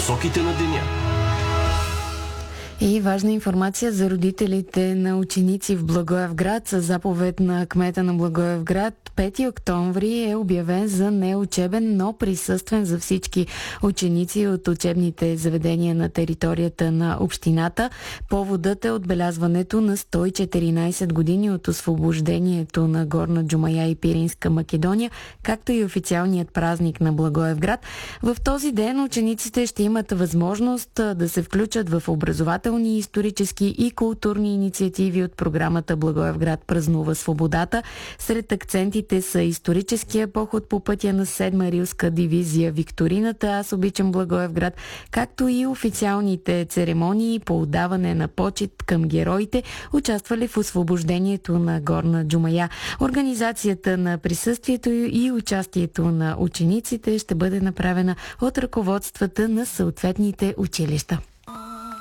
насоките на деня. И важна информация за родителите на ученици в Благоевград. Със заповед на кмета на Благоевград 5 октомври е обявен за неучебен, но присъствен за всички ученици от учебните заведения на територията на общината. Поводът е отбелязването на 114 години от освобождението на Горна Джумая и Пиринска Македония, както и официалният празник на Благоевград. В този ден учениците ще имат възможност да се включат в образователни, исторически и културни инициативи от програмата Благоевград празнува свободата. Сред акцентите са историческия поход по пътя на 7-ма Рилска дивизия, викторината "Аз обичам Благоевград", както и официалните церемонии по отдаване на почит към героите, участвали в освобождението на Горна Джумая. Организацията на присъствието и участието на учениците ще бъде направена от ръководствата на съответните училища.